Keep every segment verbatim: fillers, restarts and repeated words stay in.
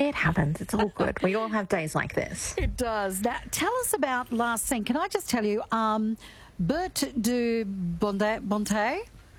It happens. It's all good. We all have days like this. It does. Now, tell us about Last Scene. Can I just tell you, um, Bert de Bonte, Bonte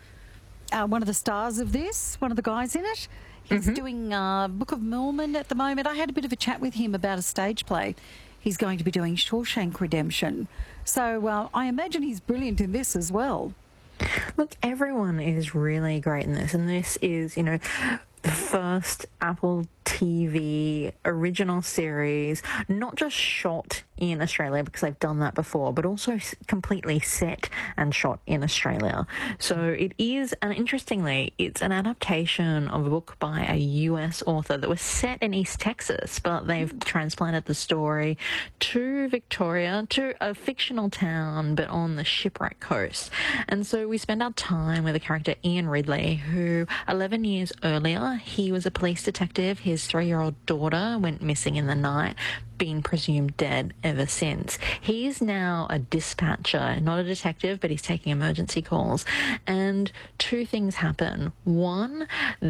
uh, one of the stars of this, one of the guys in it, he's mm-hmm. doing uh, Book of Mormon at the moment. I had a bit of a chat with him about a stage play. He's going to be doing Shawshank Redemption. So uh, I imagine he's brilliant in this as well. Look, everyone is really great in this, and this is, you know, the first Apple T V original series, not just shot in Australia because they've done that before, but also completely set and shot in Australia. So it is, and interestingly, it's an adaptation of a book by a U S author that was set in East Texas, but they've transplanted the story to Victoria, to a fictional town, but on the Shipwreck Coast. And so we spend our time with the character Ian Ridley, who eleven years earlier, he was a police detective. His three-year-old daughter went missing in the night, been presumed dead ever since. He is now a dispatcher, not a detective, but he's taking emergency calls. And two things happen. One,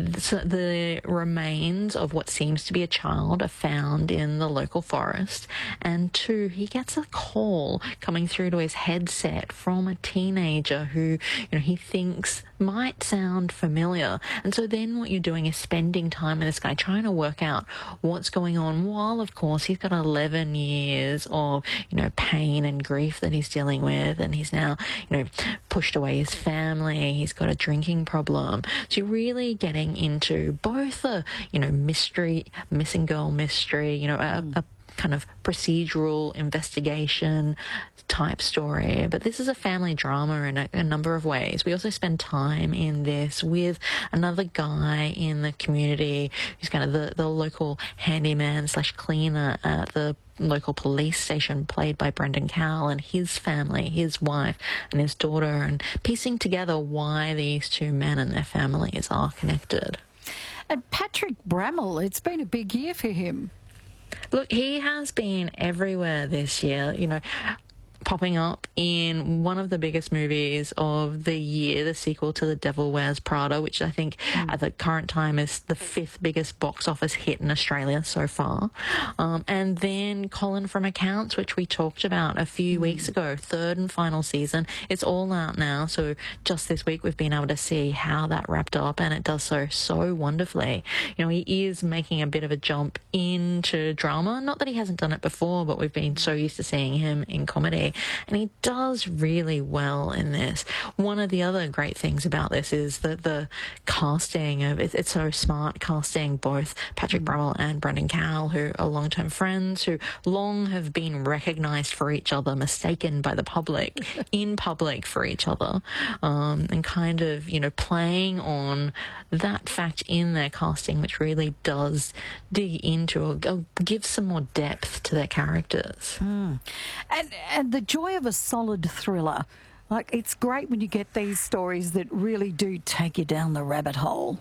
the remains of what seems to be a child are found in the local forest. And two, he gets a call coming through to his headset from a teenager who, you know, he thinks might sound familiar. And so then what you're doing is spending time with this guy trying to work out what's going on, while of course he's got eleven years of, you know, pain and grief that he's dealing with, and he's now, you know, pushed away his family, he's got a drinking problem. So you're really getting into both a, you know, mystery, missing girl mystery, you know, a, a kind of procedural investigation type story, but this is a family drama in a, a number of ways. We also spend time in this with another guy in the community who's kind of the, the local handyman slash cleaner at the local police station, played by Brendan Cowell, and his family, his wife and his daughter, and piecing together why these two men and their families are connected. And Patrick Brammall, it's been a big year for him. Look, he has been everywhere this year, you know, popping up in one of the biggest movies of the year, the sequel to The Devil Wears Prada, which I think mm. at the current time is the fifth biggest box office hit in Australia so far. Um, and then Colin from Accounts, which we talked about a few mm. weeks ago, third and final season. It's all out now. So just this week we've been able to see how that wrapped up, and it does so, so wonderfully. You know, he is making a bit of a jump into drama. Not that he hasn't done it before, but we've been so used to seeing him in comedy. And he does really well in this. One of the other great things about this is that the casting of it, it's so smart casting both Patrick Brammall and Brendan Cowell, who are long-term friends, who long have been recognised for each other, mistaken by the public, in public for each other, um, and kind of, you know, playing on that fact in their casting, which really does dig into or, or give some more depth to their characters. Mm. And, and the joy of a solid thriller. Like, it's great when you get these stories that really do take you down the rabbit hole.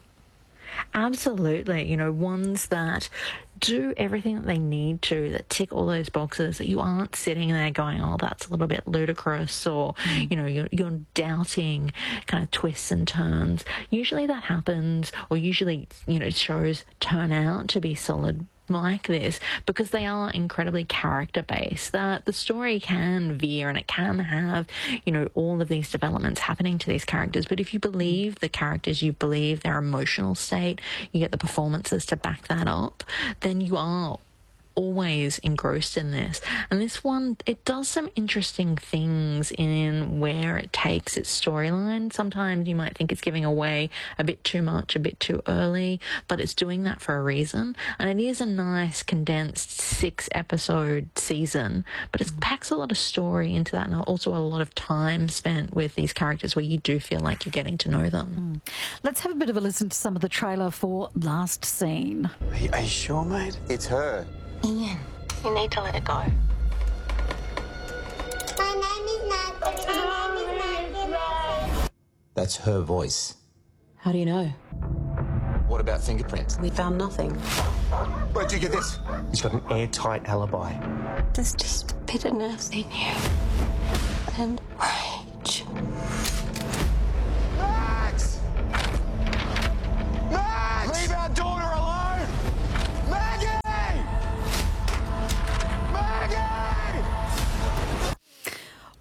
Absolutely. You know, ones that do everything that they need to, that tick all those boxes, that you aren't sitting there going, oh, that's a little bit ludicrous, or, mm. you know, you're, you're doubting kind of twists and turns. Usually that happens, or usually, you know, shows turn out to be solid like this because they are incredibly character-based, that the story can veer and it can have, you know, all of these developments happening to these characters. But if you believe the characters, you believe their emotional state, you get the performances to back that up, then you are always engrossed in this. And this one, it does some interesting things in where it takes its storyline. Sometimes you might think it's giving away a bit too much, a bit too early, but it's doing that for a reason. And it is a nice condensed six episode season, but it packs a lot of story into that, and also a lot of time spent with these characters where you do feel like you're getting to know them. Mm. Let's have a bit of a listen to some of the trailer for Last Scene. Are you, are you sure, mate? It's her. Ian, you need to let it go. My name is Natalie. My name is Natalie. That's her voice. How do you know? What about fingerprints? We found nothing. Where'd you get this? He's got an airtight alibi. There's just bitterness in you. And rage. Max! Max! Leave our daughter alone! Maggie!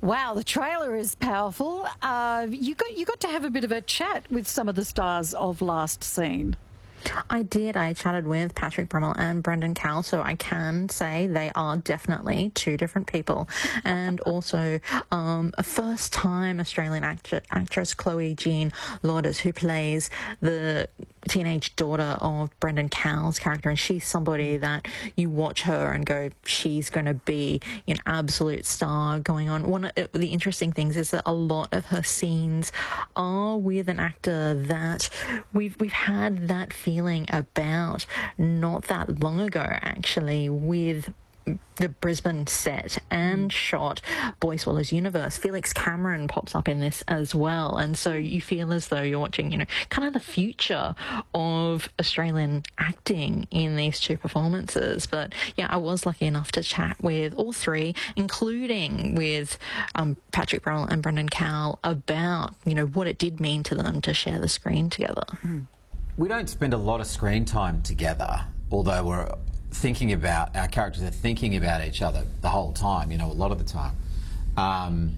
Wow, the trailer is powerful. Uh, you got you got to have a bit of a chat with some of the stars of Last Scene. I did. I chatted with Patrick Brummel and Brendan Cowell, so I can say they are definitely two different people. And also, um, a first-time Australian actor, actress, Chloe Jean Lourdes, who plays the teenage daughter of Brendan Cowell's character, and she's somebody that you watch her and go, she's going to be an absolute star going on. One of the interesting things is that a lot of her scenes are with an actor that we've we've had that feeling about not that long ago, actually, with the Brisbane set and shot Boy Swallows Universe. Felix Cameron pops up in this as well, and so you feel as though you're watching, you know, kind of the future of Australian acting in these two performances. But yeah, I was lucky enough to chat with all three, including with um, Patrick Brummel and Brendan Cowell, about, you know, what it did mean to them to share the screen together. We don't spend a lot of screen time together, although we're thinking about, our characters are thinking about each other the whole time, you know, a lot of the time. Um,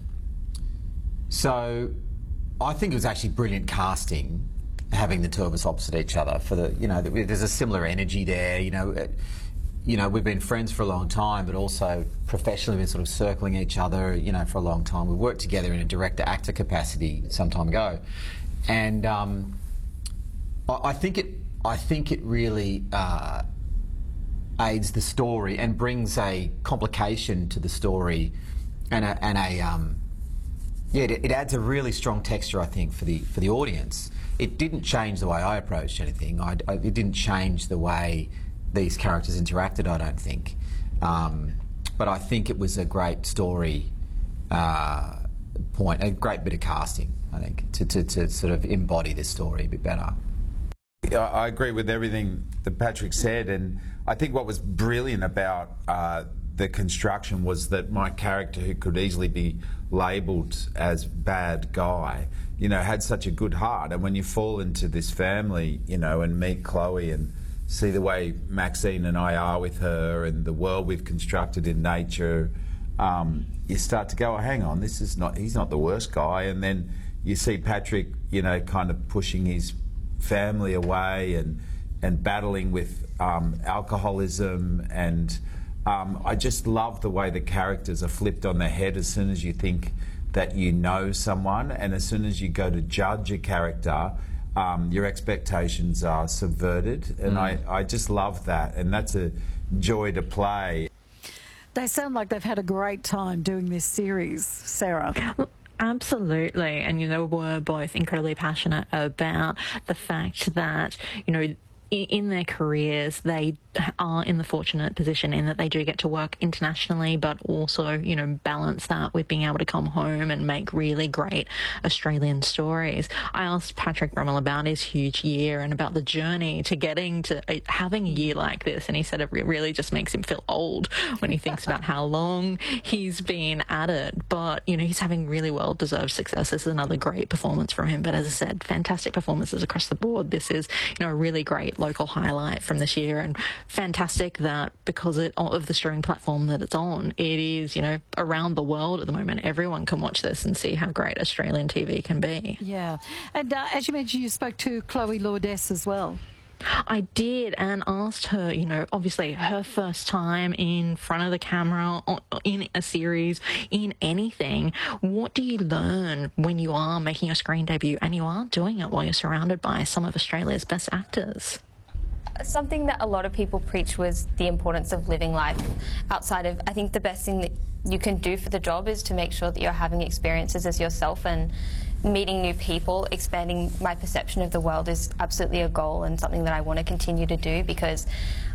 so I think it was actually brilliant casting, having the two of us opposite each other. For the, you know, there's a similar energy there, you know. It, you know, we've been friends for a long time, but also professionally been sort of circling each other, you know, for a long time. We worked together in a director-actor capacity some time ago. And um, I, I think it, I think it really uh, aids the story and brings a complication to the story, and a, and a um, yeah, it, it adds a really strong texture, I think, for the for the audience. It didn't change the way I approached anything. I, I, it didn't change the way these characters interacted, I don't think. Um, but I think it was a great story uh, point, a great bit of casting, I think, to, to, to sort of embody this story a bit better. I agree with everything that Patrick said, and I think what was brilliant about uh, the construction was that my character, who could easily be labelled as bad guy, you know, had such a good heart. And when you fall into this family, you know, and meet Chloe and see the way Maxine and I are with her and the world we've constructed in nature, um, you start to go, oh, hang on, this is not, he's not the worst guy. And then you see Patrick, you know, kind of pushing his family away and and battling with um, alcoholism, and um, I just love the way the characters are flipped on their head as soon as you think that you know someone, and as soon as you go to judge a character, um, your expectations are subverted, and mm. I, I just love that, and that's a joy to play. They sound like they've had a great time doing this series, Sarah. Absolutely, and you know, we're both incredibly passionate about the fact that, you know, in their careers, they are in the fortunate position in that they do get to work internationally, but also, you know, balance that with being able to come home and make really great Australian stories. I asked Patrick Brummel about his huge year and about the journey to getting to uh, having a year like this, and he said it really just makes him feel old when he thinks about how long he's been at it. But, you know, he's having really well-deserved success. This is another great performance from him, but as I said, fantastic performances across the board. This is, you know, a really great local highlight from this year, and fantastic that because it, of the streaming platform that it's on, it is, you know, around the world at the moment. Everyone can watch this and see how great Australian T V can be. Yeah, and uh, as you mentioned, you spoke to Chloe Lourdes as well. I did, and asked her, you know, obviously her first time in front of the camera, in a series, in anything. What do you learn when you are making your screen debut and you are doing it while you're surrounded by some of Australia's best actors? Something that a lot of people preach was the importance of living life outside of, I think the best thing that you can do for the job is to make sure that you're having experiences as yourself and meeting new people. Expanding my perception of the world is absolutely a goal and something that I want to continue to do, because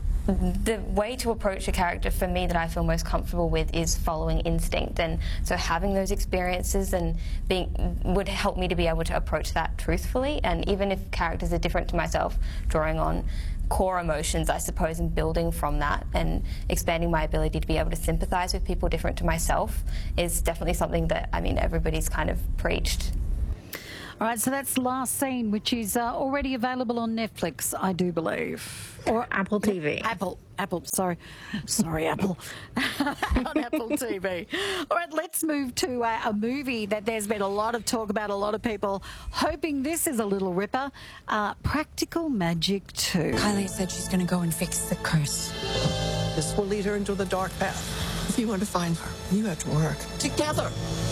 the way to approach a character for me that I feel most comfortable with is following instinct, and so having those experiences and being would help me to be able to approach that truthfully. And even if characters are different to myself, drawing on core emotions, I suppose, and building from that and expanding my ability to be able to sympathise with people different to myself is definitely something that, I mean, everybody's kind of preached. All right, so that's Last Scene, which is uh, already available on Netflix, I do believe. Or Apple T V. Apple, Apple, sorry. Sorry, Apple. On Apple T V. All right, let's move to uh, a movie that there's been a lot of talk about, a lot of people hoping this is a little ripper. Uh, Practical Magic two. Kylie said she's going to go and fix the curse. This will lead her into the dark path. If you want to find her, you have to work together.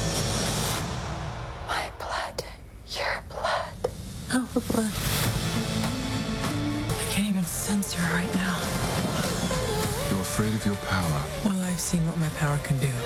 My blood. Your blood. Our blood. I can't even sense her right now. You're afraid of your power. Well, I've seen what my power can do.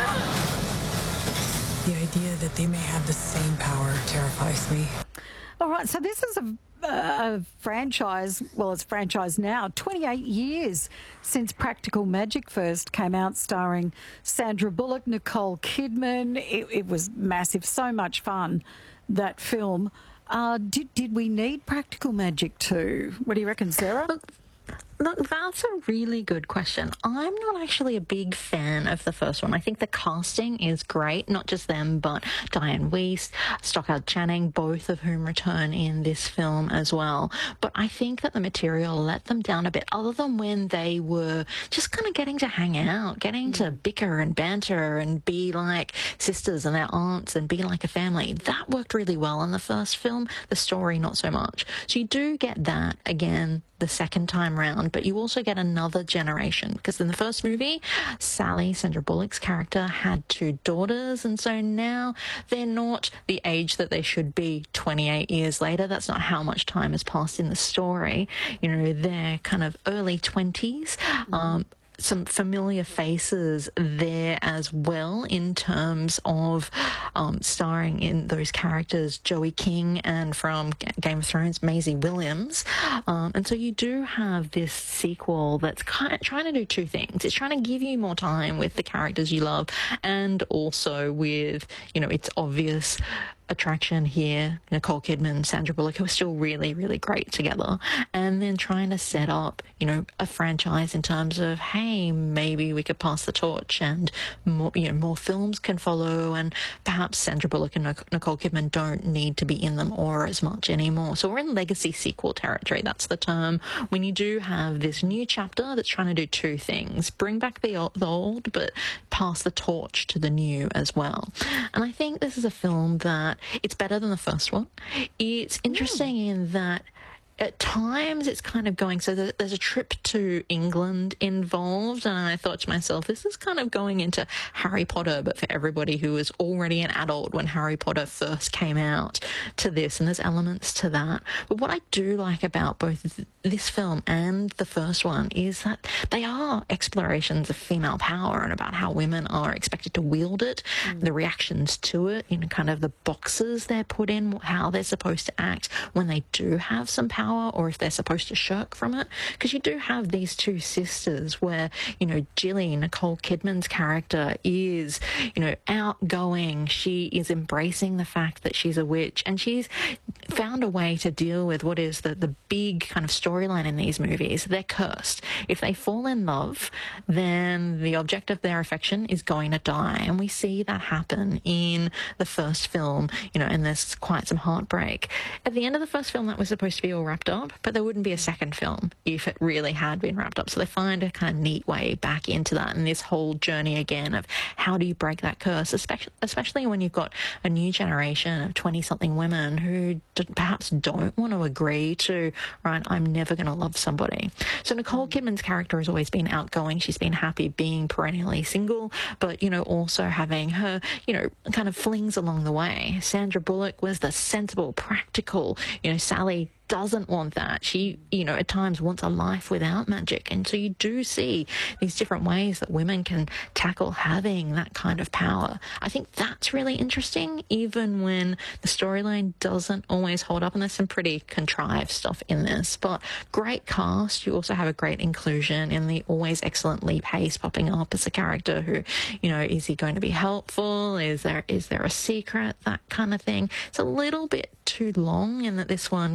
The idea that they may have the same power terrifies me. All right, so this is a, a franchise, well, it's a franchise now, twenty-eight years since Practical Magic first came out, starring Sandra Bullock, Nicole Kidman. It, it was massive, so much fun, that film. Uh, did, did we need Practical Magic two? What do you reckon, Sarah? Look, look, that's a really good question. I'm not actually a big fan of the first one. I think the casting is great, not just them, but Diane Weiss, Stockard Channing, both of whom return in this film as well. But I think that the material let them down a bit, other than when they were just kind of getting to hang out, getting to bicker and banter and be like sisters and their aunts and be like a family. That worked really well in the first film, the story not so much. So you do get that again the second time round, but you also get another generation, because in the first movie, Sally, Sandra Bullock's character, had two daughters, and so now they're not the age that they should be twenty-eight years later. That's not how much time has passed in the story. You know, they're kind of early twenties. Um, some familiar faces there as well in terms of um, starring in those characters, Joey King, and from G- Game of Thrones, Maisie Williams. Um, and so you do have this sequel that's kind of trying to do two things. It's trying to give you more time with the characters you love, and also with, you know, its obvious attraction here, Nicole Kidman, Sandra Bullock, who are still really, really great together, and then trying to set up, you know, a franchise in terms of, hey, maybe we could pass the torch and more, you know, more films can follow, and perhaps Sandra Bullock and Nicole Kidman don't need to be in them or as much anymore. So we're in legacy sequel territory, that's the term, when you do have this new chapter that's trying to do two things: bring back the old, the old but pass the torch to the new as well. And I think this is a film that it's better than the first one. It's interesting mm. in that at times it's kind of going, so there's a trip to England involved, and I thought to myself, this is kind of going into Harry Potter, but for everybody who was already an adult when Harry Potter first came out, to this, and there's elements to that. But what I do like about both this film and the first one is that they are explorations of female power and about how women are expected to wield it, mm. the reactions to it, you know, kind of the boxes they're put in, how they're supposed to act when they do have some power, or if they're supposed to shirk from it. Because you do have these two sisters where, you know, Jilly, Nicole Kidman's character, is, you know, outgoing. She is embracing the fact that she's a witch, and she's found a way to deal with what is the, the big kind of storyline in these movies. They're cursed. If they fall in love, then the object of their affection is going to die. And we see that happen in the first film, you know, and there's quite some heartbreak. At the end of the first film, that was supposed to be all wrapped up, but there wouldn't be a second film if it really had been wrapped up. So they find a kind of neat way back into that, and this whole journey again of how do you break that curse, especially, especially when you've got a new generation of twenty-something women who d- perhaps don't want to agree to, right, I'm never going to love somebody. So Nicole Kidman's character has always been outgoing. She's been happy being perennially single, but, you know, also having her, you know, kind of flings along the way. Sandra Bullock was the sensible, practical, you know, Sally doesn't want that. She, you know, at times wants a life without magic. And so you do see these different ways that women can tackle having that kind of power. I think that's really interesting, even when the storyline doesn't always hold up, and there's some pretty contrived stuff in this. But great cast. You also have a great inclusion in the always excellent Lee Pace popping up as a character who, you know, is he going to be helpful? Is there is there a secret? That kind of thing. It's a little bit too long in that this one is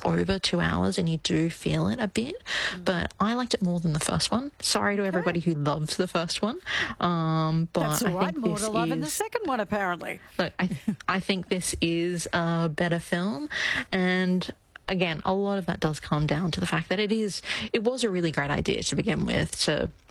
over two hours and you do feel it a bit, but I liked it more than the first one. Sorry to everybody who loves the first one. Um, but That's all I right. think More this to love is, in the second one, apparently. Look, I, I think this is a better film, and again, a lot of that does come down to the fact that it is, it was a really great idea to begin with, to